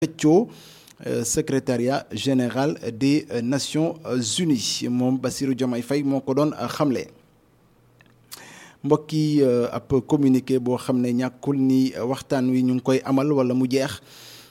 Peccoo secrétariat général des Nations Unies moom Bassirou Diomaye Faye moo ko doon xamle mbokk yi ab communiqué boo xam ne ñàkkul ni waxtaan wi ñu ngi koy amal wala mu jeex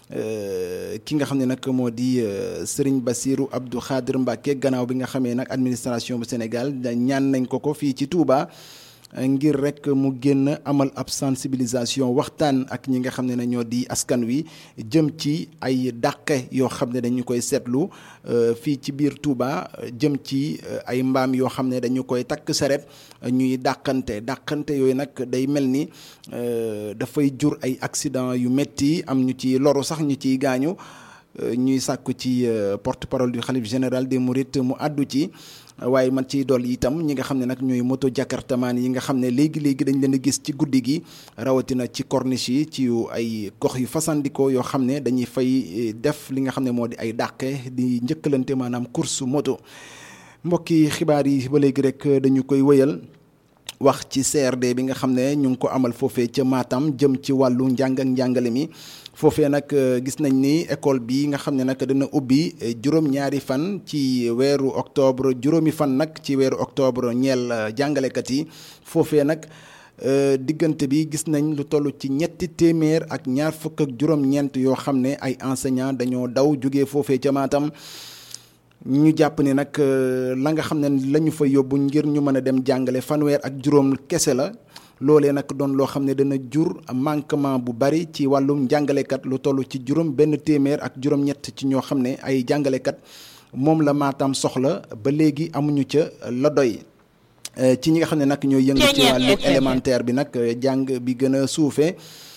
ki nga xam ne nag moo di Serigne Bassirou Abdou Khadir Mbacké gannaaw bi nga xamee nag administration bu Sénégal ñaan nañ ko fii ci Touba ngir rek mu génn amal ab sensibilisation waxtaan ak ñi nga xam ne ñoo di askan wi jëm ci ay dàqe yoo xam ne dañu koy seetlu fii ci biir Touba jëm ci ay mbaam yoo xam ne dañu koy takk saret ñuy dàqante yooyu nag day mel ni dafay jur ay accident yu metti am ñu ci loru sax ñu ciy gaañu ñuy sàkku ci porte-parole du khalife général des mourides mu àddu ci waaye man ciy dool itam ñi nga xam ne nag ñooy moto jakartamaan yi nga xam ne léegi dañ leen a gis ci guddi gi rawatina ci corniche yi ci ay gox yu fasandikoo yoo xam ne dañuy fay def li nga xam ne moo di ay dàqe di njëkkalante maanaam course moto mbokki xibaar yi ba léegi rek dañu koy wëyal wax ci CRD bi nga xam ne ñu ngi ko amal foofee ca Matam jëm ci wàllu njàng ak njàngale mi foofee nag gis nañ ni école bi nga xam ne nag dina ubbi juróom-ñaari fan ci weeru octobre juróomi fan nag ci weeru octobre ñeel jàngalekat yi foofee nag diggante bi gis nañ lu toll ci 300 ak ñaar fukk ak juróom-ñeent yoo xam ne ay enseignants dañoo daw jógee foofee ca Matam ñu jàpp ni nag la nga xam ne la ñu fa yóbbu ngir ñu mën a dem jàngale fanweer ak juróom kese la loolee nag doon loo xam ne dana jur manquement bu bari ci wàllum jàngalekat lu toll ci juróom benn téeméer ak juróom-ñett ci ñoo xam ne ay jàngalekat moom la Matam soxla ba léegi amuñu ca la doy ci ñi nga xam ne nag ñooy yëngu ci wàllu élémentaire bi nag jàng bi gën a suufee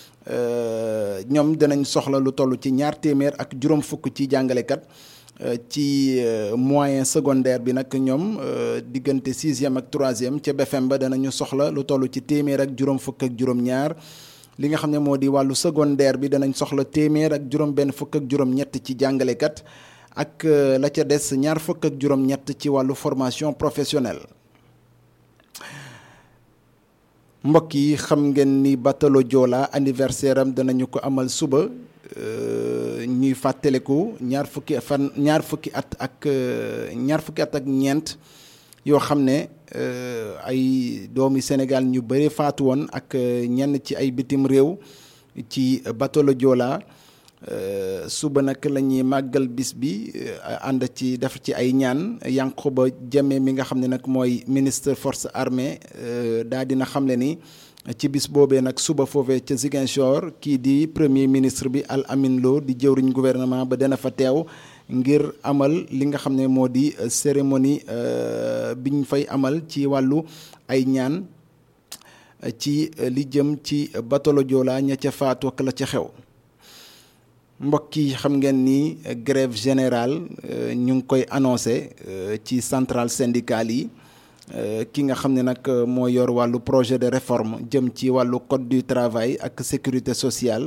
ñoom danañ soxla lu toll ci ñaar téeméer ak juróom fukk ci jàngalekat ci moyen secondaire bi nag ñoom diggante 6e ak 3e ca BFM ba danañu soxla lu toll ci téeméer ak juróom fukk ak juróom-ñaar li nga xam ne moo di wàllu secondaire bi danañ soxla téeméer ak juróom benn fukk ak juróom-ñett ci jàngalekat ak la ca des ñaar fukk ak juróom-ñett ci wàllu formation professionnelle. mbokk yi xam ngeen ni Batalo Joola anniversaire am danañu ko amal suba. ñuy fàttaliku ñaar fukki at ak ñeent yoo xam ne ay doomi Sénégal ñu bëri faatu woon ak ñenn ci ay bitim réew ci Batalo Joola suba nag la ñuy màggal bis bi ànd ci def ci ay ñaan Yankhoba Diémé mi nga xam ne nag mooy ministre forces armées daa dina xamle ni ci bis boobee nag suba foofee ca Ziguinchor kii di premier ministre bi Al Amin Lo di jëwriñ gouvernement ba dana fa teew ngir amal li nga xam ne moo di cérémonie biñ fay amal ci wàllu ay ñaan ci li jëm ci Batalo Joola ña ca faatu ak la ca xew mbokk yi xam ngeen ni grève générale ñu ngi koy annoncé ci centrale syndicale yi ki nga xam ne nag moo yor wàllu projet de réforme jëm ci wàllu code du travail ak sécurité sociale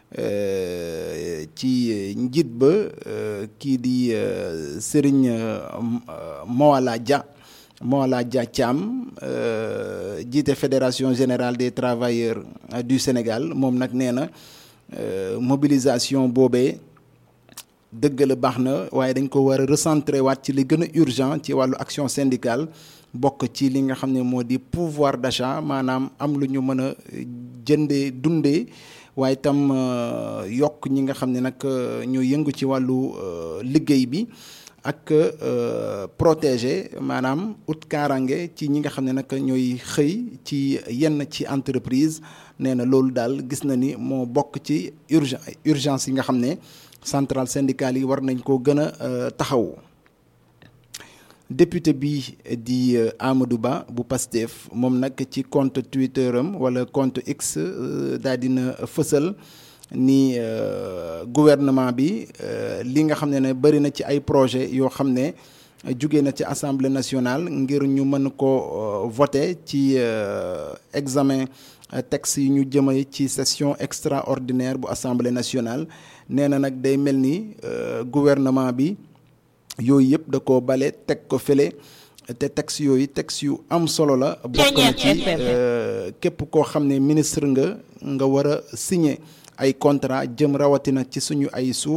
ci njiit ba kii di Serigne Moala Dia Thiam jiite fédération générale des travailleurs du Sénégal moom nag nee na mobilisation boobee dëgg la baax na waaye dañ ko war a recentrer waat ci li gën a urgent ci wàllu action syndicale bokk ci li nga xam ne moo di pouvoir d'achat maanaam am lu ñu mën a jëndee dundee waaye itam yokk ñi nga xam ne nag ñoo yëngu ci wàllu liggéey bi ak protéger maanaam ut kaarange ci ñi nga xam ne nag ñooy xëy ci yenn ci entreprise nee na loolu daal gis na ni moo bokk ci urgence yi nga xam ne centrale syndicale yi war nañ koo gën a taxaw. député bi di Amadou Ba bu Pastef moom nag ci compte Twitter am wala compte X daal dina fësal ni gouvernement bi li nga xam ne bëri na ci ay projet yoo xam ne jugee na ci assemblée nationale ngir ñu mën ko voter ci examen texte yi ñu jëmee ci session extraordinaire bu assemblée nationale nee na nag day mel ni gouvernement bi yooyu yëpp da koo bale teg ko fële te texte yooyu texte yu am solo la bokk na ci képp koo xam ne ministre nga war a signer ay contrat jëm rawatina ci suñu ay suuf